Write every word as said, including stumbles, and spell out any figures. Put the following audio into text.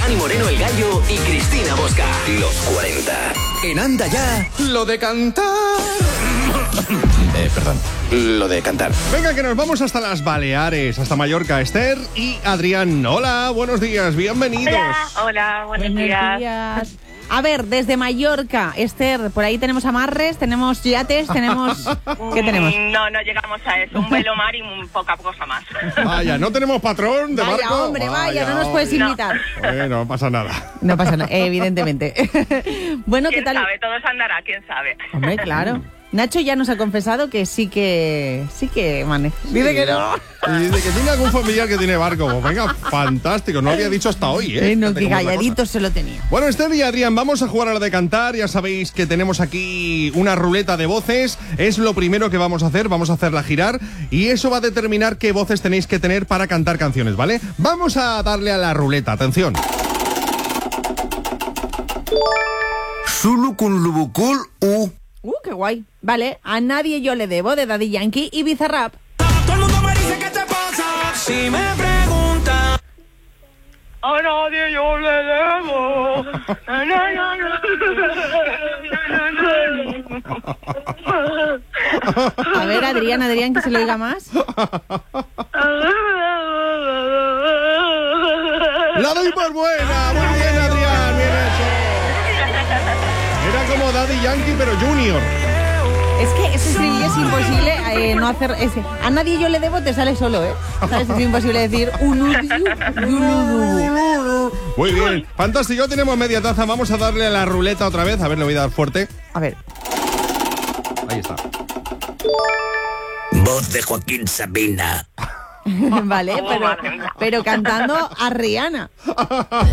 Dani Moreno, El Gallo y Cristina Bosca. Los cuarenta. En Anda Ya, lo de cantar. eh, perdón, lo de cantar. Venga, que nos vamos hasta las Baleares, hasta Mallorca. Esther y Adrián. Hola, buenos días, bienvenidos. Hola, hola, buenos, Buenos días. días. A ver, desde Mallorca, Esther, por ahí tenemos amarres, tenemos yates, tenemos... ¿Qué tenemos? Mm, No, no llegamos a eso. Un velo mar y un poca cosa más. Vaya, ¿no tenemos patrón de Vaya, barco? hombre, vaya, no nos puedes hombre. invitar. Bueno, no pasa nada. No pasa nada, evidentemente. Bueno, ¿qué ¿Quién tal? sabe? Todo se andará, quién sabe. Hombre, claro. Nacho ya nos ha confesado que sí que... Sí que maneja. Dice que no. Y dice que tiene algún familiar que tiene barco. Pues venga, fantástico. No lo había dicho hasta hoy, ¿eh? Eh, no, Fíjate que cómo es la calladito cosa. se lo tenía. Bueno, Esther y Adrián, vamos a jugar a la de cantar. Ya sabéis que tenemos aquí una ruleta de voces. Es lo primero que vamos a hacer. Vamos a hacerla girar. Y eso va a determinar qué voces tenéis que tener para cantar canciones, ¿vale? Vamos a darle a la ruleta. Atención. Sulu kun lubukul u. Uh, qué guay. Vale, A Nadie Yo Le Debo, de Daddy Yankee y Bizarrap. Todo el mundo me dice ¿qué te pasa? Si me preguntan. A nadie yo le debo. Na, na, na, na. A ver, Adrián, Adrián, que se lo oiga más. ¡La doy por buena! ¡Muy bien, Adrián! ¡Bien hecho! Era como Daddy Yankee, pero Junior. Es que ese estribillo es imposible eh, no hacer... Ese. A Nadie Yo Le Debo te sale solo, ¿eh? ¿Sabes? Es imposible decir... un udu, un Muy bien. Fantástico, tenemos media taza. Vamos a darle a la ruleta otra vez. A ver, le voy a dar fuerte. A ver. Ahí está. Voz de Joaquín Sabina. Vale, Oh, pero, madre mía. pero cantando a Rihanna.